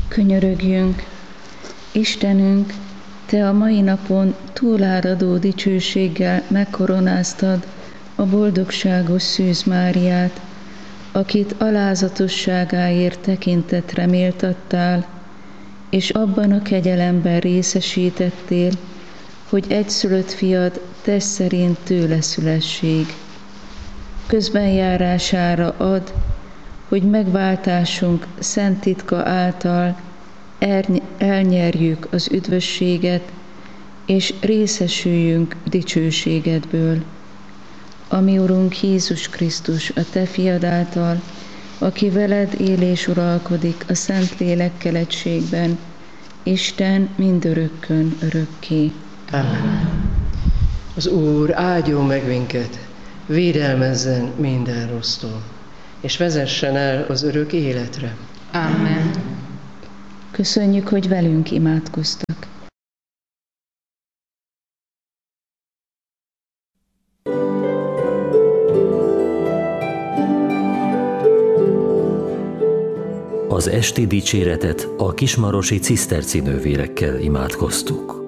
Könyörögjünk. Istenünk, Te a mai napon túláradó dicsőséggel megkoronáztad a boldogságos Szűz Máriát, akit alázatosságáért tekintetre méltattál, és abban a kegyelemben részesítettél, hogy egyszülött fiad test szerint tőle szülesség. Közbenjárására ad, hogy megváltásunk szent titka által elnyerjük az üdvösséget, és részesüljünk dicsőségedből. Ami Urunk Jézus Krisztus, a Te fiad által, aki veled él és uralkodik a Szentlélekkel egységben, Isten mindörökkön örökké. Amen. Az Úr áldjon meg minket, védelmezzen minden rossztól, és vezessen el az örök életre. Amen. Köszönjük, hogy velünk imádkoztak. Az esti dicséretet a kismarosi ciszterci nővérekkel imádkoztuk.